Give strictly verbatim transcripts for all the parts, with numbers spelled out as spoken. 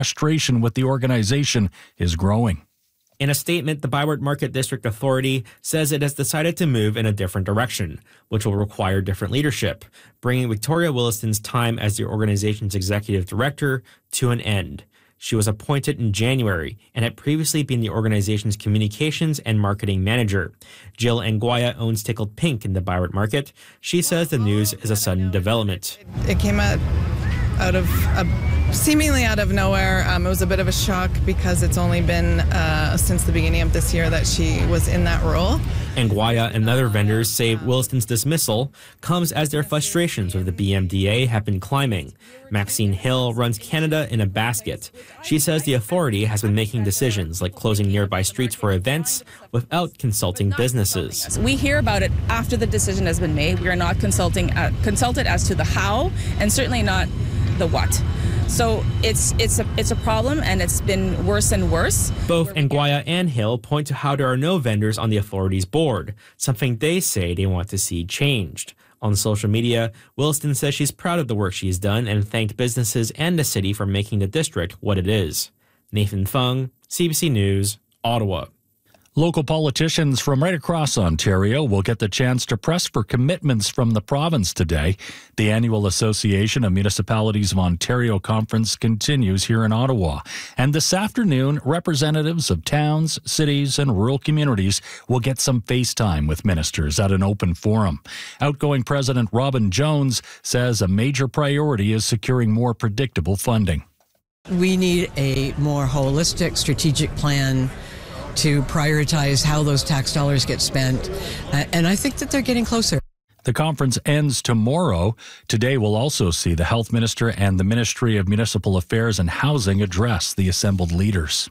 frustration with the organization is growing. In a statement, the Byward Market District Authority says it has decided to move in a different direction, which will require different leadership, bringing Victoria Williston's time as the organization's executive director to an end. She was appointed in January and had previously been the organization's communications and marketing manager. Jill Anguaya owns Tickled Pink in the Byward Market. She says the news is a sudden development. It came out, out of a seemingly out of nowhere. Um, it was a bit of a shock because it's only been uh, since the beginning of this year that she was in that role. Anguaya and other vendors say Williston's dismissal comes as their frustrations with the B M D A have been climbing. Maxine Hill runs Canada in a Basket. She says the authority has been making decisions like closing nearby streets for events without consulting businesses. We hear about it after the decision has been made. We are not consulting uh, consulted as to the how, and certainly not the what. So it's it's a it's a problem, and it's been worse and worse. Both Anguaya and Hill point to how there are no vendors on the authority's board, something they say they want to see changed. On social media, Williston says she's proud of the work she's done and thanked businesses and the city for making the district what it is. Nathan Fung, C B C News, Ottawa. Local politicians from right across Ontario will get the chance to press for commitments from the province today. The annual Association of Municipalities of Ontario conference continues here in Ottawa. And this afternoon, representatives of towns, cities, and rural communities will get some face time with ministers at an open forum. Outgoing President Robin Jones says a major priority is securing more predictable funding. We need a more holistic strategic plan to prioritize how those tax dollars get spent. Uh, and I think that they're getting closer. The conference ends tomorrow. Today we'll also see the Health Minister and the Ministry of Municipal Affairs and Housing address the assembled leaders.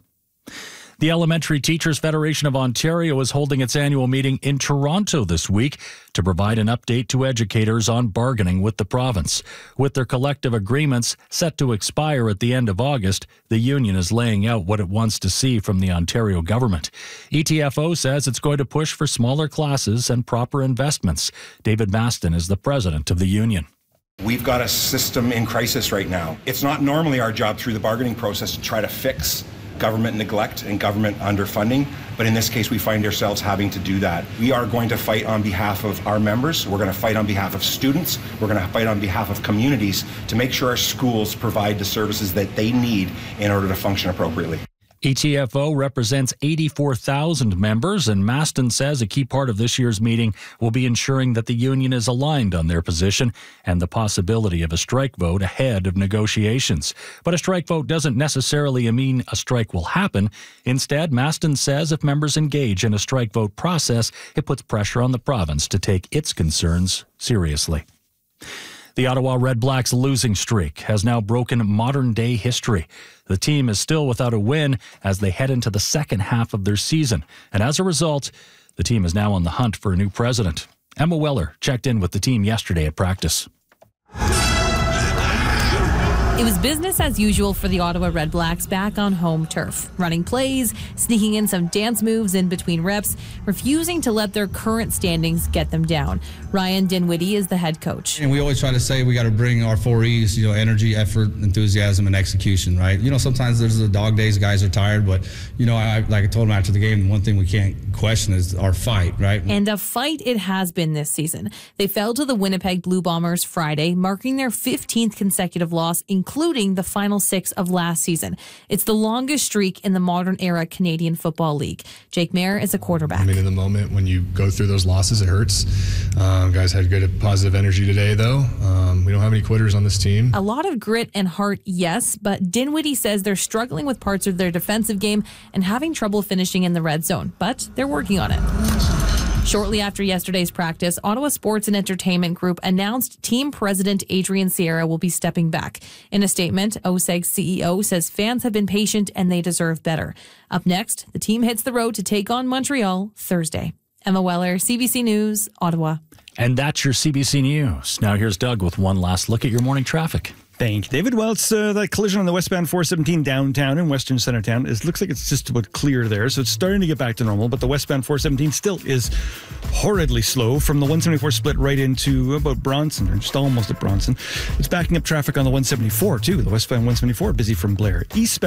The Elementary Teachers Federation of Ontario is holding its annual meeting in Toronto this week to provide an update to educators on bargaining with the province. With their collective agreements set to expire at the end of August, the union is laying out what it wants to see from the Ontario government. E T F O says it's going to push for smaller classes and proper investments. David Maston is the president of the union. We've got a system in crisis right now. It's not normally our job through the bargaining process to try to fix government neglect and government underfunding, but in this case we find ourselves having to do that. We are going to fight on behalf of our members, we're going to fight on behalf of students, we're going to fight on behalf of communities to make sure our schools provide the services that they need in order to function appropriately. E T F O represents eighty-four thousand members, and Maston says a key part of this year's meeting will be ensuring that the union is aligned on their position and the possibility of a strike vote ahead of negotiations. But a strike vote doesn't necessarily mean a strike will happen. Instead, Maston says if members engage in a strike vote process, it puts pressure on the province to take its concerns seriously. The Ottawa Red Blacks' losing streak has now broken modern-day history. The team is still without a win as they head into the second half of their season. And as a result, the team is now on the hunt for a new president. Emma Weller checked in with the team yesterday at practice. It was business as usual for the Ottawa Red Blacks back on home turf, running plays, sneaking in some dance moves in between reps, refusing to let their current standings get them down. Ryan Dinwiddie is the head coach. And we always try to say we got to bring our four E's, you know, energy, effort, enthusiasm, and execution, right? You know, sometimes there's the dog days, guys are tired, but, you know, I, like I told them after the game, one thing we can't question is our fight, right? And a fight it has been this season. They fell to the Winnipeg Blue Bombers Friday, marking their fifteenth consecutive loss, including the final six of last season. It's the longest streak in the modern era Canadian Football League. Jake Mayer is a quarterback. I mean, in the moment when you go through those losses, it hurts. Um, guys had good positive energy today, though. Um, we don't have any quitters on this team. A lot of grit and heart, yes, but Dinwiddie says they're struggling with parts of their defensive game and having trouble finishing in the red zone, but they're working on it. Shortly after yesterday's practice, Ottawa Sports and Entertainment Group announced team president Adrian Sierra will be stepping back. In a statement, O S E G's C E O says fans have been patient and they deserve better. Up next, the team hits the road to take on Montreal Thursday. Emma Weller, C B C News, Ottawa. And that's your C B C News. Now here's Doug with one last look at your morning traffic. Thank you, David. Well, it's uh, that collision on the westbound four seventeen downtown in Western Centertown. It looks like it's just about clear there, so it's starting to get back to normal, but the westbound four seventeen still is horridly slow from the one seventy-four split right into about Bronson, or just almost at Bronson. It's backing up traffic on the one seventy-four, too. The westbound one seventy-four busy from Blair. Eastbound